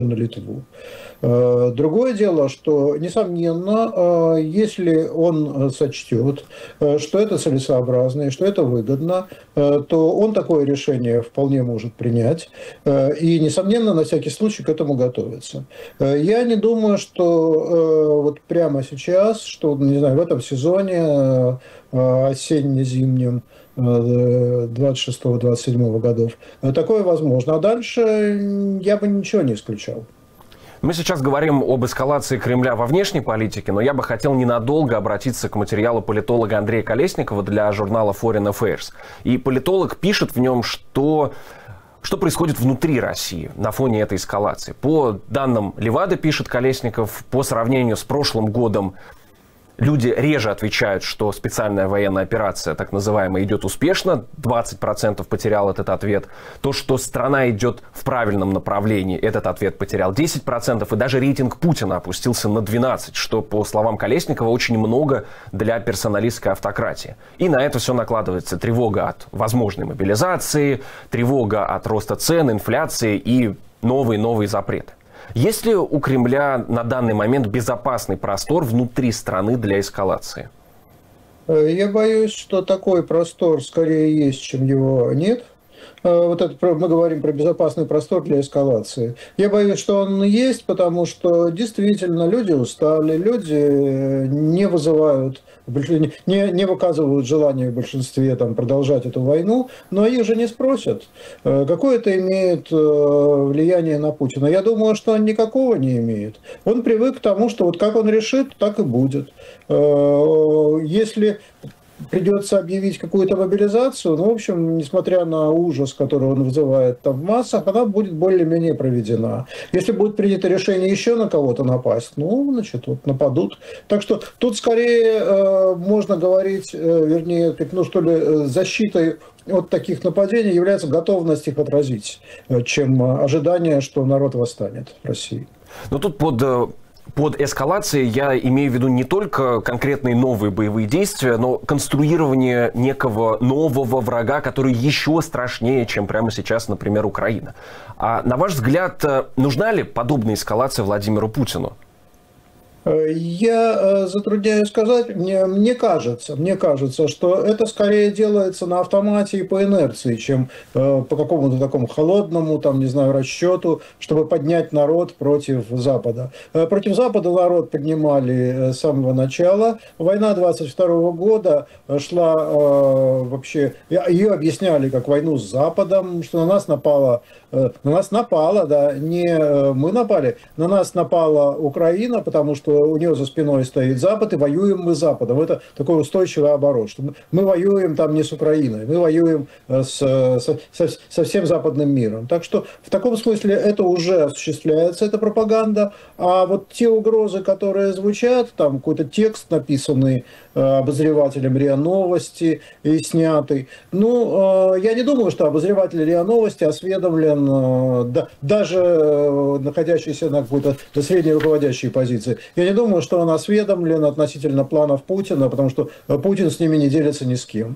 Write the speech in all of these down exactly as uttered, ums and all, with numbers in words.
на Литву. Другое дело, что, несомненно, если он сочтет, что это целесообразно и что это выгодно, то он такое решение вполне может принять. И, несомненно, на всякий случай к этому готовится. Я не думаю, что вот прямо сейчас, что, не знаю, в этом сезоне осенне-зимнем двадцать шестого — двадцать седьмого годов такое возможно. А дальше я бы ничего не исключал. Мы сейчас говорим об эскалации Кремля во внешней политике, но я бы хотел ненадолго обратиться к материалу политолога Андрея Колесникова для журнала Foreign Affairs. И политолог пишет в нем, что... Что происходит внутри России на фоне этой эскалации? По данным Левады, пишет Колесников, по сравнению с прошлым годом, люди реже отвечают, что специальная военная операция, так называемая, идет успешно. двадцать процентов потерял этот ответ. То, что страна идет в правильном направлении, этот ответ потерял десять процентов. И даже рейтинг Путина опустился на двенадцать процентов, что, по словам Колесникова, очень много для персоналистской автократии. И на это все накладывается тревога от возможной мобилизации, тревога от роста цен, инфляции и новые-новые запреты. Есть ли у Кремля на данный момент безопасный простор внутри страны для эскалации? Я боюсь, что такой простор скорее есть, чем его нет. Вот это мы говорим про безопасный простор для эскалации. Я боюсь, что он есть, потому что действительно люди устали, люди не вызывают, не, не выказывают желания в большинстве там, продолжать эту войну, но их же не спросят, какое это имеет влияние на Путина. Я думаю, что он никакого не имеет. Он привык к тому, что вот как он решит, так и будет. Если придется объявить какую-то мобилизацию, ну, в общем, несмотря на ужас, который он вызывает там в массах, она будет более-менее проведена. Если будет принято решение еще на кого-то напасть, ну, значит, вот нападут. Так что тут скорее э, можно говорить, э, вернее, ну, что ли, защитой от таких нападений является готовность их отразить, чем ожидание, что народ восстанет в России. Но тут под... Под эскалацией я имею в виду не только конкретные новые боевые действия, но конструирование некого нового врага, который еще страшнее, чем прямо сейчас, например, Украина. А на ваш взгляд, нужна ли подобная эскалация Владимиру Путину? Я затрудняюсь сказать, мне, мне кажется, мне кажется, что это скорее делается на автомате и по инерции, чем э, по какому-то такому холодному, там, не знаю, расчету, чтобы поднять народ против Запада. Э, против Запада народ поднимали с самого начала. Война двадцать второго года шла э, вообще, ее объясняли как войну с Западом, что на нас напала, э, на нас напала, да, не мы напали, на нас напала Украина, потому что у нее за спиной стоит Запад, и воюем мы с Западом. Это такой устойчивый оборот, что мы воюем там не с Украиной, мы воюем с, со, со всем западным миром. Так что в таком смысле это уже осуществляется, эта пропаганда. А вот те угрозы, которые звучат, там какой-то текст, написанный обозревателем РИА Новости и снятый, ну, я не думаю, что обозреватель РИА Новости осведомлен, даже находящийся на какой-то средней руководящей позиции. Я не думаю, что он осведомлен относительно планов Путина, потому что Путин с ними не делится ни с кем.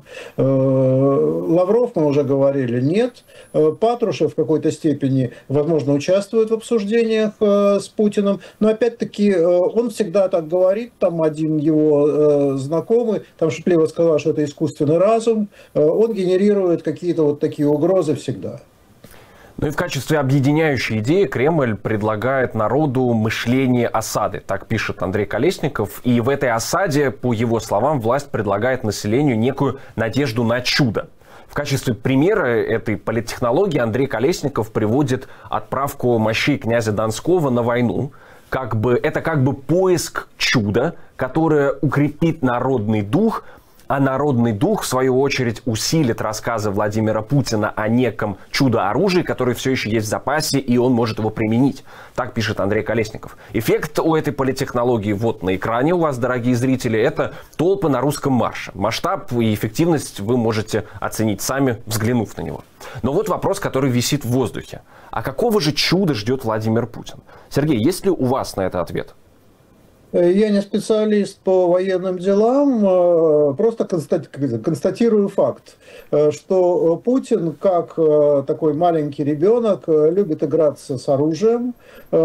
Лавров, мы уже говорили, нет. Патрушев в какой-то степени, возможно, участвует в обсуждениях с Путиным, но опять-таки он всегда так говорит, там один его знакомый, там шутливо сказал, что это искусственный разум, он генерирует какие-то вот такие угрозы всегда. Ну и в качестве объединяющей идеи Кремль предлагает народу мышление осады, так пишет Андрей Колесников. И в этой осаде, по его словам, власть предлагает населению некую надежду на чудо. В качестве примера этой политтехнологии Андрей Колесников приводит отправку мощей князя Донского на войну. Как бы, это как бы поиск чуда, которое укрепит народный дух, а народный дух, в свою очередь, усилит рассказы Владимира Путина о неком чудо-оружии, которое все еще есть в запасе, и он может его применить. Так пишет Андрей Колесников. Эффект у этой политтехнологии вот на экране у вас, дорогие зрители, это толпы на русском марше. Масштаб и эффективность вы можете оценить сами, взглянув на него. Но вот вопрос, который висит в воздухе. А какого же чуда ждет Владимир Путин? Сергей, есть ли у вас на это ответ? Я не специалист по военным делам, просто констатирую факт, что Путин, как такой маленький ребенок, любит играться с оружием,